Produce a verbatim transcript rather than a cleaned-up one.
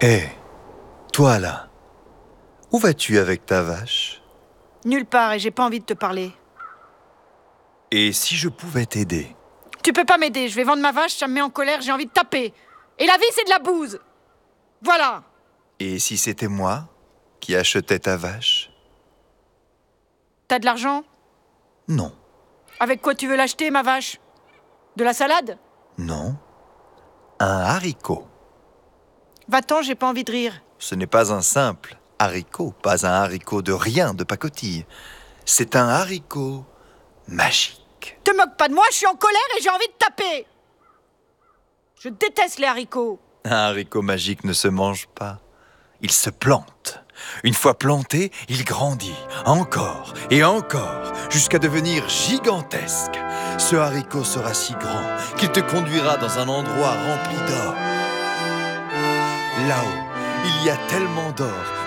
Hé, toi là, où vas-tu avec ta vache? Nulle part et j'ai pas envie de te parler. Et si je pouvais t'aider? Tu peux pas m'aider, je vais vendre ma vache, ça me met en colère, j'ai envie de taper. Et la vie, c'est de la bouse. Voilà. Et si c'était moi qui achetais ta vache? T'as de l'argent? Non, Avec quoi tu veux l'acheter, ma vache? De la salade? non. Un haricot. Va-t'en, j'ai pas envie de rire. Ce n'est pas un simple haricot, pas un haricot de rien, de pacotille. C'est un haricot magique. Te moque pas de moi, je suis en colère et j'ai envie de taper. Je déteste les haricots. Un haricot magique ne se mange pas. Il se plante. Une fois planté, il grandit encore et encore jusqu'à devenir gigantesque. Ce haricot sera si grand qu'il te conduira dans un endroit rempli d'or. Là-haut, il y a tellement d'or